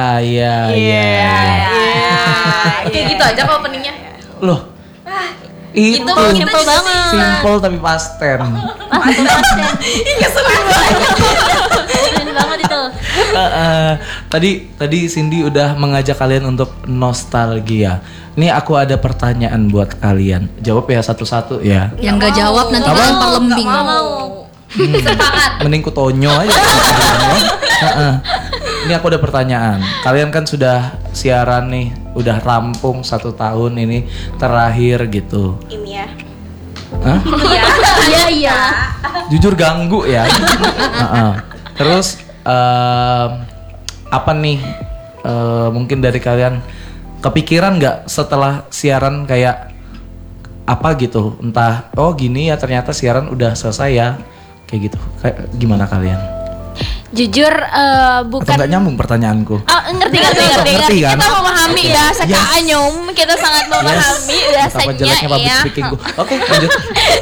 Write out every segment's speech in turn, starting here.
Iya. Kayak gitu aja kok openingnya. Loh. Itu simple banget. Simple tapi pasten. Iya seneng banget itu. Tadi Cindy udah mengajak kalian untuk nostalgia. Nih aku ada pertanyaan buat kalian. Jawab ya satu-satu ya. Yang nggak jawab nanti kita lempar lembing. Mending kutonyo aja. Ini aku ada pertanyaan. Kalian kan sudah siaran nih, udah rampung 1 tahun ini terakhir gitu. Ini ya. Hah? Iya. Jujur ganggu ya. Terus apa nih? Mungkin dari kalian kepikiran nggak setelah siaran kayak apa gitu? Entah gini ya ternyata siaran udah selesai ya. Kayak gitu. Kayak gimana kalian? Jujur bukan. Atau nggak nyambung pertanyaanku? Ngerti kan? Kita memahami bahasa Kak Anyum. Kita sangat memahami Apa jeleknya public bahasanya speakingku? Oke, lanjut.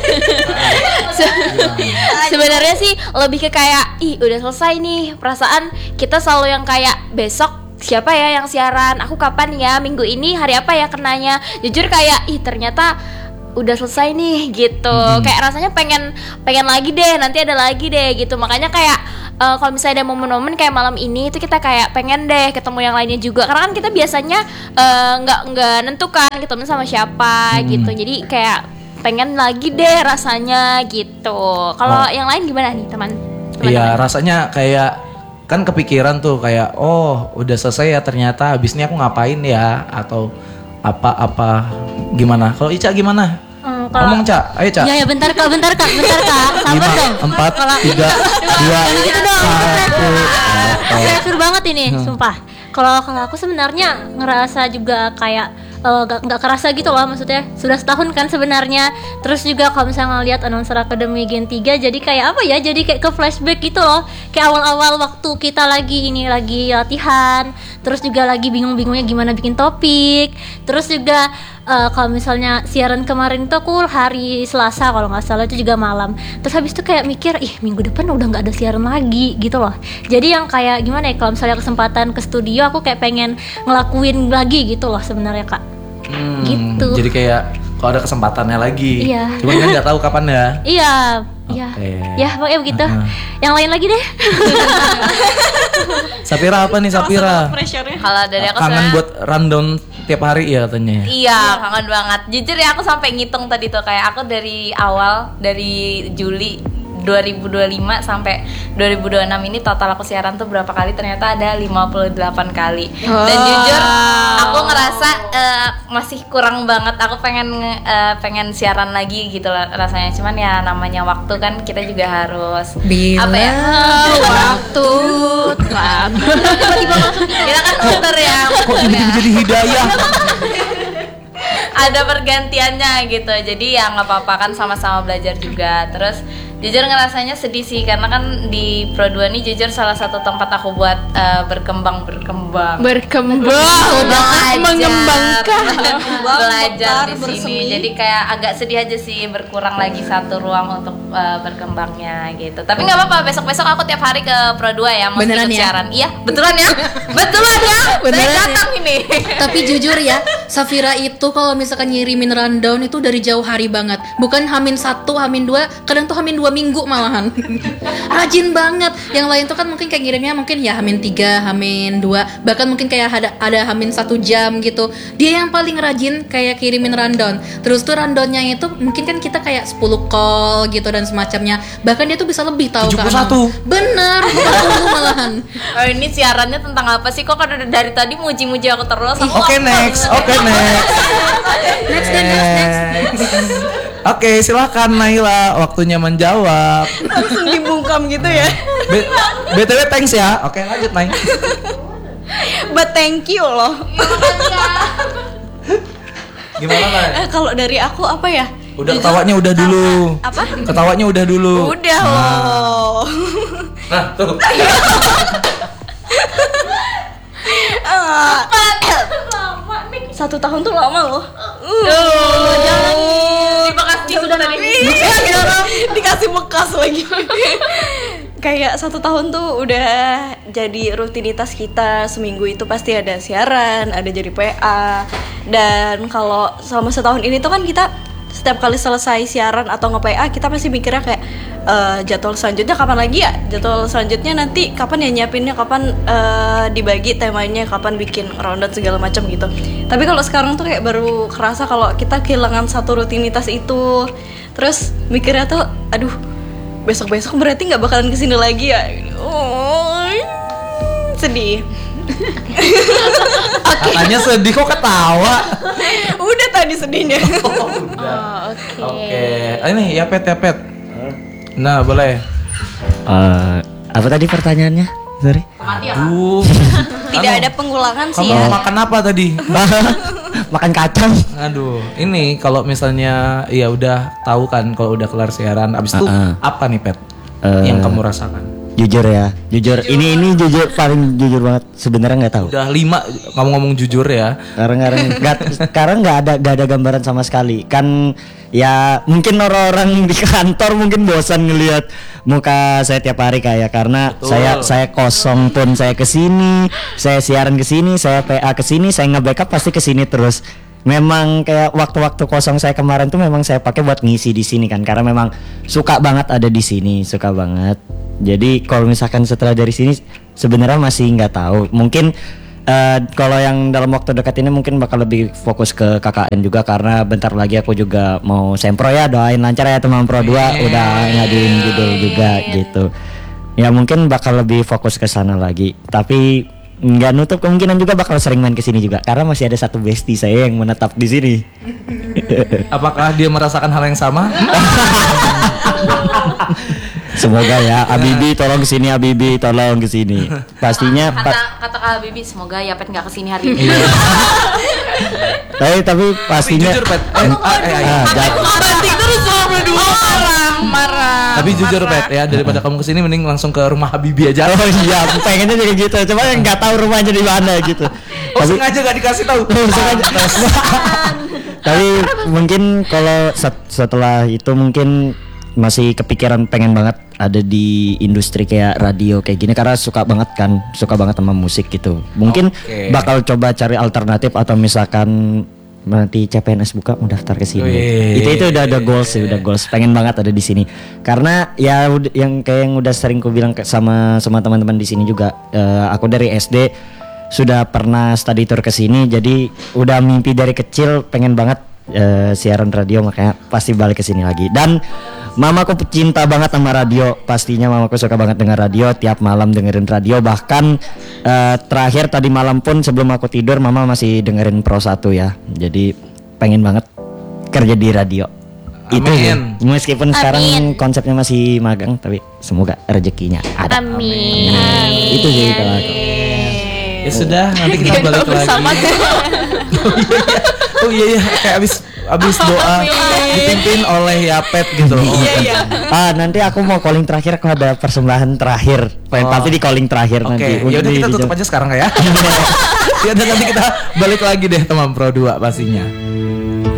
Sebenarnya sih lebih ke kayak udah selesai nih. Perasaan kita selalu yang kayak besok siapa ya yang siaran? Aku kapan ya? Minggu ini hari apa ya kenanya? Jujur kayak ternyata udah selesai nih gitu. Kayak rasanya pengen lagi deh, nanti ada lagi deh gitu. Makanya kayak kalau misalnya ada momen-momen kayak malam ini itu kita kayak pengen deh ketemu yang lainnya juga. Karena kan kita biasanya nggak nentukan ketemu sama siapa gitu. Jadi kayak pengen lagi deh rasanya gitu. Kalau yang lain gimana nih teman? Iya, rasanya kayak kan kepikiran tuh kayak udah selesai ya ternyata habis ini aku ngapain ya atau apa gimana? Kalau Ica gimana? Ngomong Ca, ayo Ca. Ya bentar kak, sabar dong. 5, 4, 3, 2, Itu dong. 1. Seru banget ini, sumpah. Kalau aku sebenarnya ngerasa juga kayak nggak kerasa gitu loh, maksudnya sudah setahun kan sebenarnya. Terus juga kalau misalnya ngeliat announcer Academy Gen 3 jadi kayak apa ya, jadi kayak ke flashback gitu loh. Kayak awal-awal waktu kita lagi latihan, terus juga lagi bingung-bingungnya gimana bikin topik. Terus juga kalau misalnya siaran kemarin itu aku hari Selasa kalau nggak salah, itu juga malam. Terus habis itu kayak mikir minggu depan udah nggak ada siaran lagi gitu loh. Jadi yang kayak gimana ya, kalau misalnya kesempatan ke studio aku kayak pengen ngelakuin lagi gitu loh sebenarnya kak. Gitu. Jadi kayak kalau ada kesempatannya lagi. Iya. Cuman kan nggak tahu kapan ya. Iya. Okay. Ya pokoknya begitu. Yang lain lagi deh. Sapira apa nih Sapira? Kalau dari aku kangen buat rundown tiap hari ya katanya. Iya, kangen banget. Jujur ya aku sampai ngitung tadi tuh kayak aku dari awal dari Juli 2025 sampai 2026 ini total aku siaran tuh berapa kali, ternyata ada 58 kali. Dan jujur aku ngerasa masih kurang banget. Aku pengen siaran lagi gitu lah rasanya. Cuman ya namanya waktu kan, kita juga harus waktu kita kan muter ya. Kok jadi hidayah? Ada pergantiannya gitu. Jadi ya nggak apa-apa kan, sama-sama belajar juga. Terus jujur ngerasanya sedih sih karena kan di Pro 2 ini jujur salah satu tempat aku buat berkembang mengembangkan belajar di sini. Jadi kayak agak sedih aja sih berkurang lagi satu ruang untuk berkembangnya gitu. Tapi nggak apa-apa, besok aku tiap hari ke Pro 2 ya, mau ikut siaran. Iya, betulan ya. Saya datang ini. Tapi jujur ya, Safira itu kalau misalkan ngirimin rundown itu dari jauh hari banget. Bukan H-1, H-2, kadang tuh H-2 minggu malahan. Rajin banget. Yang lain tuh kan mungkin kayak ngirimnya mungkin ya H-3, H-2, bahkan mungkin kayak ada H-1 jam gitu. Dia yang paling rajin kayak kirimin rundown. Terus tuh rundownnya itu mungkin kan kita kayak 10 call gitu dan semacamnya. Bahkan dia tuh bisa lebih tahu kan. 71. Bener, 40 malahan. Ini siarannya tentang apa sih? Kok dari tadi muji-muji aku terus? Oke, next. Oke, silakan Naila, waktunya menjawab. Langsung dibungkam gitu ya. BTW thanks ya. Oke, lanjut Nay. But thank you loh. Gimana Nay? Kalau dari aku apa ya? Udah ketawanya udah dulu. Apa? Ketawanya udah dulu. Udah loh. Nah, tuh. Satu tahun tuh lama loh. Jangan dikasih sudah tadi. Dikasih bekas lagi. kayak 1 tahun tuh udah jadi rutinitas kita. Seminggu itu pasti ada siaran, ada jadi PA. Dan kalau selama setahun ini tuh kan kita setiap kali selesai siaran atau nge-PA kita pasti mikirnya kayak jadwal selanjutnya kapan lagi ya? Jadwal selanjutnya nanti kapan ya nyiapinnya, kapan dibagi temanya, kapan bikin rundown segala macam gitu. Tapi kalau sekarang tuh kayak baru kerasa kalau kita kehilangan satu rutinitas itu. Terus mikirnya tuh aduh, besok-besok berarti nggak bakalan kesini lagi ya. Oh, sedih. Katanya sedih kok ketawa. Udah tadi sedihnya. Oke. Ini ya Pet. Nah, boleh. Apa tadi pertanyaannya? Sorry. Aduh. Tidak ada pengulangan sih Kamu ya. makan apa tadi? Makan kacang. Aduh, ini kalau misalnya ya udah tahu kan kalau udah kelar siaran, abis itu apa nih Pet yang kamu rasakan? Jujur ya, jujur. Ini jujur, paling jujur banget. Sebenarnya nggak tahu. Udah 5 kamu ngomong jujur ya. Sekarang nggak ada gambaran sama sekali. Kan ya mungkin orang-orang di kantor mungkin bosan ngelihat muka saya tiap hari kayak karena saya kosong pun saya kesini, saya siaran kesini, saya PA kesini, saya nge-backup pasti kesini terus. Memang kayak waktu-waktu kosong saya kemarin tuh memang saya pakai buat ngisi di sini kan karena memang suka banget ada di sini, suka banget. Jadi kalau misalkan setelah dari sini sebenarnya masih nggak tahu. Mungkin kalau yang dalam waktu dekat ini mungkin bakal lebih fokus ke KKN juga karena bentar lagi aku juga mau sempro ya, doain lancar ya teman Pro 2 udah ngajuin judul juga gitu. Ya mungkin bakal lebih fokus ke sana lagi. Tapi nggak nutup kemungkinan juga bakal sering main ke sini juga karena masih ada satu bestie saya yang menetap di sini. Apakah dia merasakan hal yang sama? Semoga ya, Abibi tolong kesini, Abibi tolong kesini. Pastinya Kata Kak Bibi, semoga Yapet nggak kesini hari ini. tapi pastinya Jujur Pet. Marah. Tapi jujur Pet ya, daripada kamu kesini mending langsung ke rumah Habibi aja. Oh iya, aku pengennya juga gitu. Cuma yang nggak tahu rumahnya di mana gitu. Oh, sengaja gak dikasih tahu. Tapi mungkin kalau setelah itu mungkin masih kepikiran pengen banget ada di industri kayak radio kayak gini karena suka banget sama musik gitu. Mungkin bakal coba cari alternatif atau misalkan nanti CPNS buka mau daftar ke sini. Itu udah ada goals sih, udah goals pengen banget ada di sini. Karena ya yang udah sering ku bilang sama teman-teman di sini juga, aku dari SD sudah pernah study tour ke sini, jadi udah mimpi dari kecil pengen banget siaran radio, makanya pasti balik ke sini lagi. Dan mamaku pecinta banget sama radio, pastinya mamaku suka banget dengar radio, tiap malam dengerin radio. Bahkan terakhir tadi malam pun sebelum aku tidur mama masih dengerin Pro 1 ya. Jadi pengen banget kerja di radio. Amin. Itu ya. Meskipun sekarang konsepnya masih magang, tapi semoga rezekinya ada. Amin. Itu sih kalau aku. Ya sudah, nanti kita balik lagi. Oh iya, kayak abis doa dipimpin oleh Yapet gitu loh. Nanti aku mau calling terakhir, aku ada persembahan terakhir. Tapi di calling terakhir nanti. Oke, yaudah kita tutup aja sekarang ya. Ya udah nanti kita balik lagi deh teman Pro 2 pastinya.